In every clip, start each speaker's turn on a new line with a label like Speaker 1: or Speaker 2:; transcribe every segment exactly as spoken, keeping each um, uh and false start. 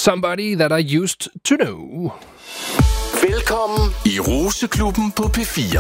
Speaker 1: Somebody That I Used To Know.
Speaker 2: Velkommen i Roseklubben på P fire.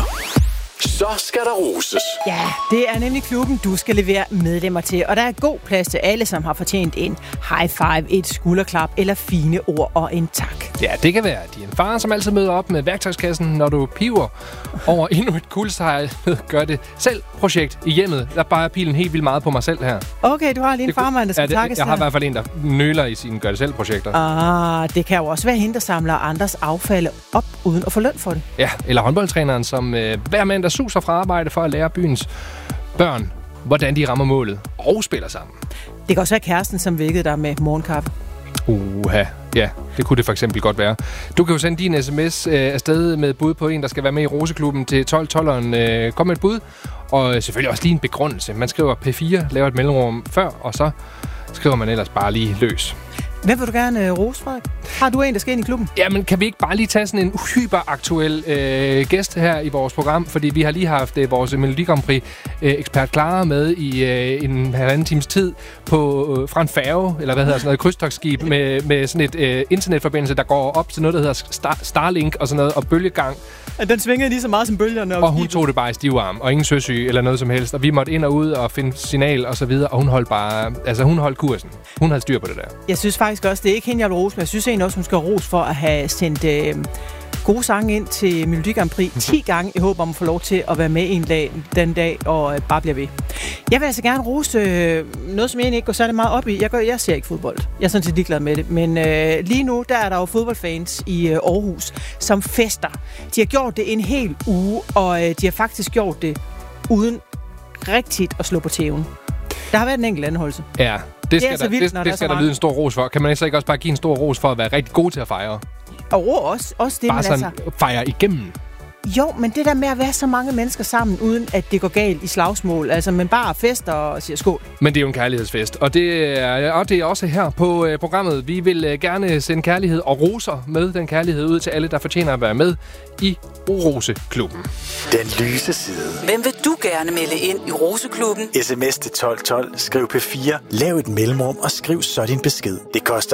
Speaker 2: Så skal der roses.
Speaker 3: Ja, det er nemlig klubben, du skal levere medlemmer til. Og der er god plads til alle, som har fortjent en high five, et skulderklap eller fine ord og en tak.
Speaker 1: Ja, det kan være din far, som altid møder op med værktøjskassen, når du piver over endnu et kuldsejlet gør det selv projekt i hjemmet. Der bare pilen helt vildt meget på mig selv her.
Speaker 3: Okay, du har lige en
Speaker 1: det,
Speaker 3: farmand, der skal
Speaker 1: ja, det,
Speaker 3: takkes.
Speaker 1: Jeg har i hvert fald en, der nøler i sine gør det selv projekter.
Speaker 3: Ah, det kan jo også være hende, der samler andres affald op, uden at få løn for det.
Speaker 1: Ja, eller håndboldtræneren, som øh, hver mand, der suser fra arbejde for at lære byens børn, hvordan de rammer målet og spiller sammen.
Speaker 3: Det kan også være kæresten, som vækkede dig med morgenkaffe.
Speaker 1: Uha, ja, det kunne det for eksempel godt være. Du kan jo sende din sms øh, afsted med et bud på en, der skal være med i Roseklubben til tolv tolveren. Øh, kom med et bud, og selvfølgelig også lige en begrundelse. Man skriver P fire, laver et mellemrum før, og så skriver man ellers bare lige løs.
Speaker 3: Hvem vil du gerne uh, rose, Frederik? Har du en, der skal ind i klubben?
Speaker 1: Jamen, kan vi ikke bare lige tage sådan en hyperaktuel øh, gæst her i vores program? Fordi vi har lige haft øh, vores Melodi Grand Prix øh, ekspert Clara med i øh, en halvanden times tid på, øh, fra en færge, eller hvad hedder sådan noget, krydstogtskib, med, med sådan et øh, internetforbindelse, der går op til noget, der hedder Star- Starlink og sådan noget, og bølgegang.
Speaker 3: Den svingede lige så meget som bølgerne.
Speaker 1: Og hun tog det bare i stivarm, og ingen søsyge eller noget som helst. Og vi måtte ind og ud og finde signal og så videre, og hun holdt bare, altså hun holdt kursen. Hun havde styr på det der. Jeg
Speaker 3: synes faktisk også, det er ikke hende, jeg vil rose, men jeg synes egentlig også, hun skal rose for at have sendt øh, gode sange ind til Melodi Grand Prix ti gange i håb om at få lov til at være med en dag, den dag, og øh, bare bliver ved. Jeg vil altså gerne rose øh, noget, som jeg egentlig ikke går særlig meget op i. Jeg, gør, jeg ser ikke fodbold. Jeg er sådan set ligeglad med det. Men øh, lige nu, der er der jo fodboldfans i øh, Aarhus, som fester. De har gjort det en hel uge, og øh, de har faktisk gjort det uden rigtigt at slå på tæven. Der har været en enkelt anholdelse.
Speaker 1: Ja, det skal,
Speaker 3: det
Speaker 1: der,
Speaker 3: vildt,
Speaker 1: det, det skal der lyde en stor ros for. Kan man så ikke også bare give en stor ros for at være rigtig god til at fejre?
Speaker 3: Og også, også det,
Speaker 1: bare
Speaker 3: man
Speaker 1: sådan
Speaker 3: altså
Speaker 1: fejre igennem.
Speaker 3: Jo, men det der med at være så mange mennesker sammen, uden at det går galt i slagsmål, altså man bare fester og siger skål.
Speaker 1: Men det er jo en kærlighedsfest, og det er, og det er også her på uh, programmet. Vi vil uh, gerne sende kærlighed og roser med den kærlighed ud til alle, der fortjener at være med i Roseklubben.
Speaker 2: Den lyse side.
Speaker 4: Hvem vil du gerne melde ind i Roseklubben?
Speaker 2: S M S til tolv tolv, skriv P fire, lav et mellemrum og skriv så din besked. Det koster